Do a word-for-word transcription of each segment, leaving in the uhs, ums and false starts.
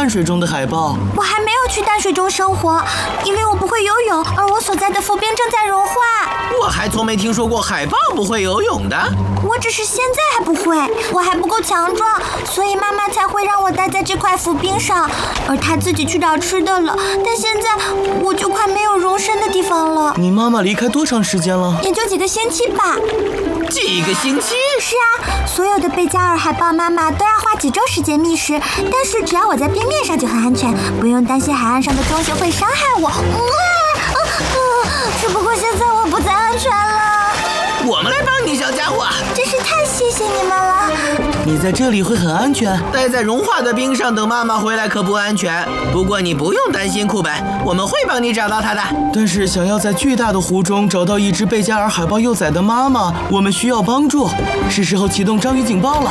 淡水中的海豹。 我还没有去淡水中生活，因为我不会游泳，而我所在的浮冰正在融化。 我还从没听说过海豹不会游泳的。 我只是现在还不会，我还不够强壮，所以妈妈才会让我待在这块浮冰上，而她自己去找吃的了。但现在我就快没有容身的地方了。 你妈妈离开多长时间了？ 也就几个星期吧。 几个星期？ 是啊，所有的贝加尔海豹妈妈都要花几周时间觅食，但是只要我在冰面上就很安全，不用担心海岸上的中学会伤害我。嗯啊啊、只不过现在我不再安全了。 我们来帮你，小家伙。 真是太谢谢你们了。 你在这里会很安全， 待在融化的冰上等妈妈回来可不安全。不过你不用担心，库本，我们会帮你找到她的。 但是想要在巨大的湖中找到一只贝加尔海豹幼崽的妈妈，我们需要帮助。是时候启动章鱼警报了。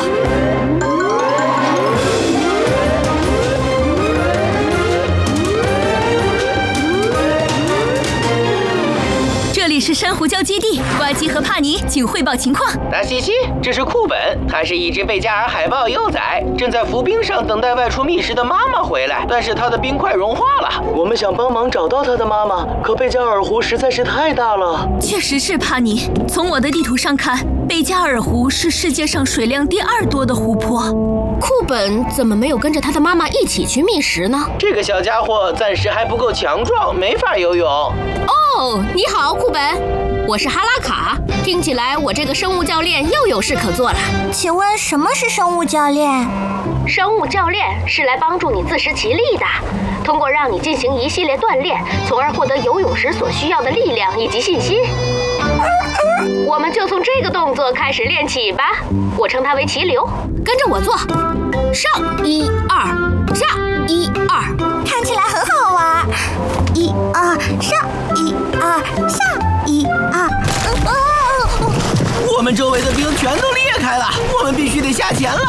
这里是珊瑚礁基地，呱唧和帕尼，请汇报情况。 达西西，这是库本，它是一只贝加尔海豹幼崽，正在浮冰上等待外出觅食的妈妈回来，但是它的冰块融化了。 我们想帮忙找到它的妈妈，可贝加尔湖实在是太大了。 确实是帕尼，从我的地图上看，贝加尔湖是世界上水量第二多的湖泊。 库本怎么没有跟着他的妈妈一起去觅食呢？ 这个小家伙暂时还不够强壮，没法游泳。 哦，你好，库本，我是哈拉卡。听起来我这个生物教练又有事可做了。 请问什么是生物教练？ 生物教练是来帮助你自食其力的，通过让你进行一系列锻炼，从而获得游泳时所需要的力量以及信心。我们就从这个动作开始练起吧，我称它为齐流，跟着我做，上一二，下一二， 看起来很好玩。一二上，一二下，一二。哦， 我们周围的冰全都裂开了，我们必须得下潜了。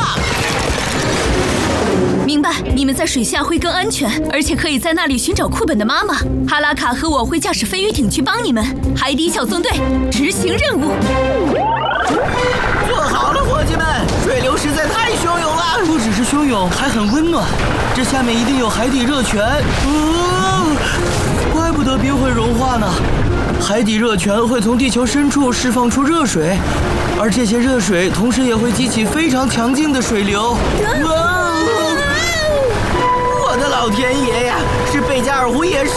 明白，你们在水下会更安全，而且可以在那里寻找库本的妈妈。哈拉卡和我会驾驶飞鱼艇去帮你们。海底小纵队执行任务。 做好了，伙计们，水流实在太汹涌了。 不只是汹涌，还很温暖。这下面一定有海底热泉。哦，怪不得冰会融化呢。海底热泉会从地球深处释放出热水，而这些热水同时也会激起非常强劲的水流。哇！ 我的老天爷呀，是贝加尔湖野兽！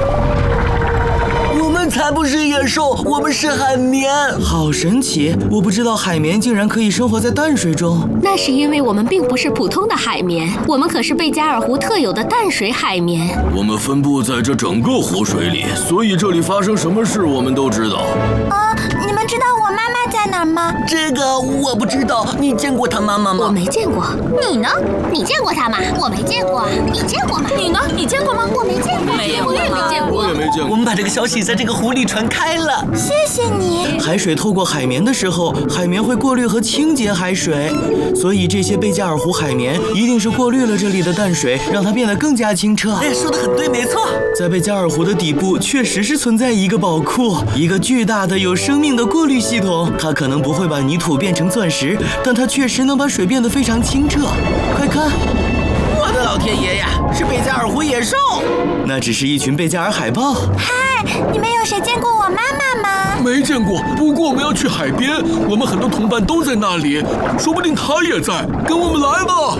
我们才不是野兽，我们是海绵。好神奇，我不知道海绵竟然可以生活在淡水中。 那是因为我们并不是普通的海绵，我们可是贝加尔湖特有的淡水海绵。 我们分布在这整个湖水里，所以这里发生什么事我们都知道。 呃，你们知道我妈妈在哪儿吗？ 这个我不知道，你见过她妈妈吗？ 我没见过。 你呢？你见过她吗？我没见过。你见过吗？ 你呢？你见过吗？ 我没见过。 没有，我也没见过。 我也没见过。 我们把这个消息在这个湖里传开了。 谢谢你。 海水透过海绵的时候，海绵会过滤和清洁海水，所以这些贝加尔湖海绵一定是过滤了这里的淡水，让它变得更加清澈。哎，说得很对，没错。在贝加尔湖的底部确实是存在一个宝库，一个巨大的有生命的过滤系统。它可能不会把泥土变成钻石，但它确实能把水变得非常清澈。快看！ 我的老天爷呀，是贝加尔湖野兽！ 那只是一群贝加尔海豹。 嗨，你们有谁见过我妈妈吗？ 没见过，不过我们要去海边，我们很多同伴都在那里，说不定他也在，跟我们来吧。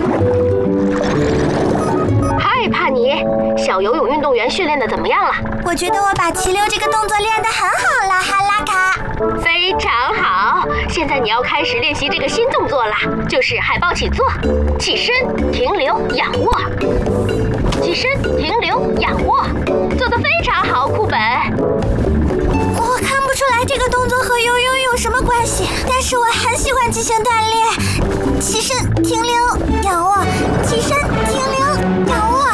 嗨，帕尼，小游泳运动员训练的怎么样了？ 我觉得我把齐溜这个动作练得很好了，哈拉卡。 非常好，现在你要开始练习这个新动作啦，就是海豹起坐，起身，停留，仰卧，起身，停留，仰卧，做得非常好，库本。 我看不出来这个动作和游泳有什么关系，但是我很喜欢进行锻炼。起身，停留，仰卧，起身，停留，仰卧。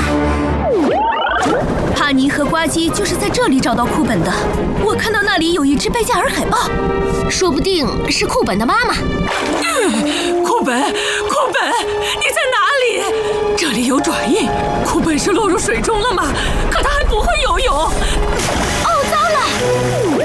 帕尼和呱唧就是在这里找到库本的。我看到那里有一只贝加尔海豹， 说不定是库本的妈妈。 嗯，库本，库本，你在哪里？这里有爪印，库本是落入水中了吗？可他还不会游泳。